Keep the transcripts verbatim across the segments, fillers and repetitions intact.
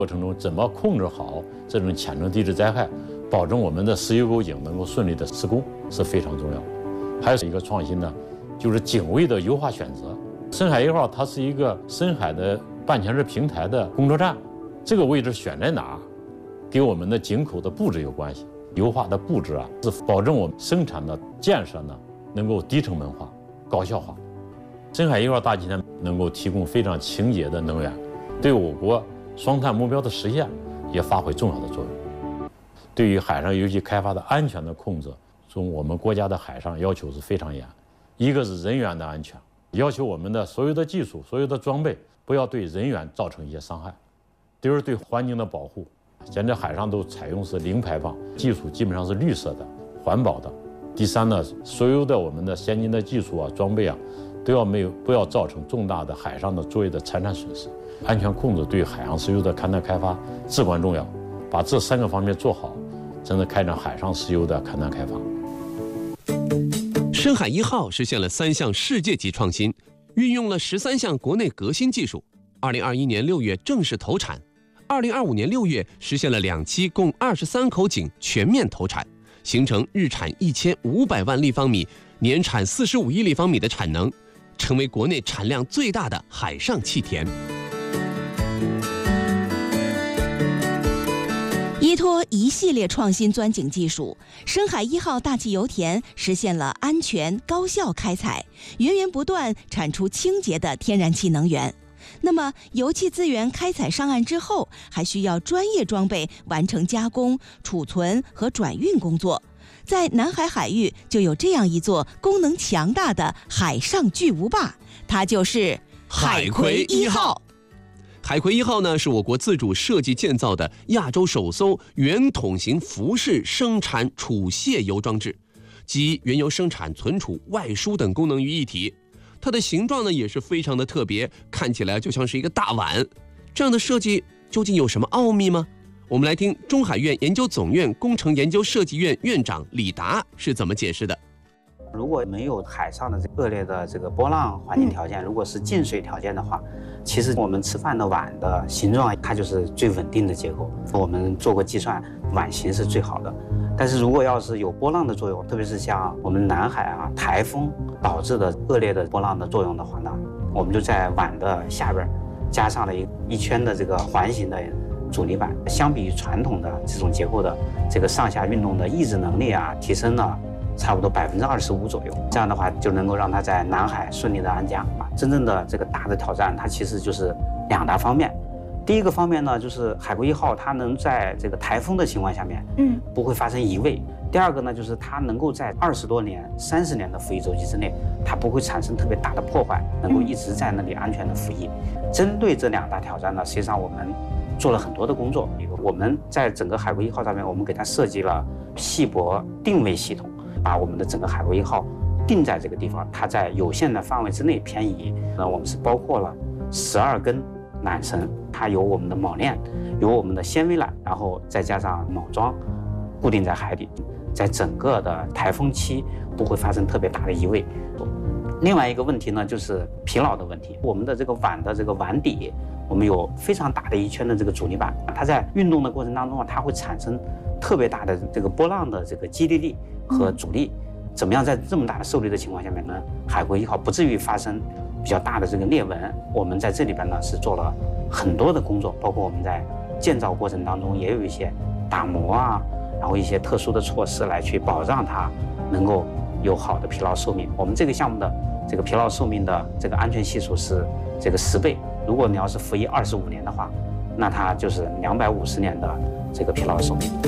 过程中怎么控制好这种浅层地质灾害，保证我们的石油沟井能够顺利的施工是非常重要的。还有一个创新呢，就是井位的优化选择。深海一号它是一个深海的半潜式平台的工作站，这个位置选在哪儿，跟我们的井口的布置有关系。优化的布置啊，是保证我们生产的建设呢能够低成本化、高效化。深海一号大气层能够提供非常清洁的能源，对我国双碳目标的实现也发挥重要的作用。对于海上油气开发的安全的控制中，我们国家的海上要求是非常严。一个是人员的安全，要求我们的所有的技术、所有的装备不要对人员造成一些伤害。第二，对环境的保护，现在海上都采用是零排放技术，基本上是绿色的、环保的。第三呢，所有的我们的先进的技术啊、装备啊，都要没有不要造成重大的海上的作业的财产损失。安全控制对海洋石油的勘探开发至关重要，把这三个方面做好，才能开展海上石油的勘探开发。 深海一号实现了三项世界级创新，运用了十三项国内革新技术。二零二一年六月正式投产，二零二五年六月实现了两期共二十三口井全面投产，形成日产一千五百万立方米、年产四十五亿立方米的产能，成为国内产量最大的海上气田。 依托一系列创新钻井技术，深海一号大气油田实现了安全高效开采，源源不断产出清洁的天然气能源。那么，油气资源开采上岸之后，还需要专业装备完成加工、储存和转运工作。在南海海域就有这样一座功能强大的海上巨无霸，它就是海葵一号。 海葵一号呢，是我国自主设计建造的亚洲首艘圆筒形浮式生产储泄油装置，集原油生产、存储、外输等功能于一体。它的形状呢也是非常的特别，看起来就像是一个大碗。这样的设计究竟有什么奥秘吗？我们来听中海院研究总院工程研究设计院院长李达是怎么解释的。 如果没有海上的恶劣的这个波浪环境条件，如果是静水条件的话，其实我们吃饭的碗的形状它就是最稳定的结构。我们做过计算，碗形是最好的。但是如果要是有波浪的作用，特别是像我们南海啊台风导致的恶劣的波浪的作用的话呢，我们就在碗的下边加上了一一圈的这个环形的阻力板。相比于传统的这种结构的这个上下运动的抑制能力啊，提升了差不多百分之二十五左右，这样的话就能够让它在南海顺利的安家啊。真正的这个大的挑战，它其实就是两大方面。第一个方面呢，就是海葵一号它能在这个台风的情况下面，嗯，不会发生移位。第二个呢，就是它能够在二十多年、三十年的服役周期之内，它不会产生特别大的破坏，能够一直在那里安全的服役。针对这两大挑战呢，实际上我们做了很多的工作。我们在整个海葵一号上面，我们给它设计了细泊定位系统。把我们的整个海葵一号定在这个地方，它在有限的范围之内偏移。那我们是包括了十二根缆绳，它有我们的铆链，有我们的纤维缆，然后再加上铆桩，固定在海底，在整个的台风期不会发生特别大的移位。另外一个问题呢，就是疲劳的问题。我们的这个碗的这个碗底，我们有非常大的一圈的这个阻力板，它在运动的过程当中啊，它会产生特别大的这个波浪的这个激励力和阻力。怎么样在这么大的受力的情况下面呢，海葵一号不至于发生比较大的这个裂纹？我们在这里边呢是做了很多的工作，包括我们在建造过程当中也有一些打磨啊，然后一些特殊的措施来去保障它能够有好的疲劳寿命。我们这个项目的这个疲劳寿命的这个安全系数是这个十倍。如果你要是服役二十五年的话，那它就是两百五十年的这个疲劳寿命。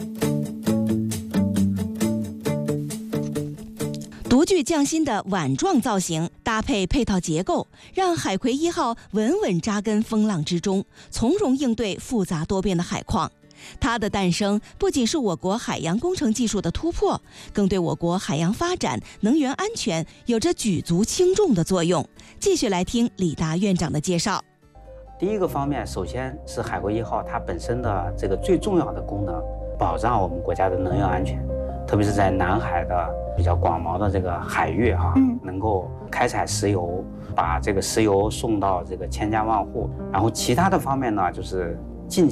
独具匠心的碗状造型搭配配套结构，让海葵一号稳稳扎根风浪之中，从容应对复杂多变的海况。它的诞生不仅是我国海洋工程技术的突破，更对我国海洋发展、能源安全有着举足轻重的作用。继续来听李达院长的介绍。 第一个方面，首先是海葵一号它本身的这个最重要的功能，保障我们国家的能源安全，特别是在南海的比较广袤的这个海域啊，嗯、能够开采石油，把这个石油送到这个千家万户。然后其他的方面呢，就是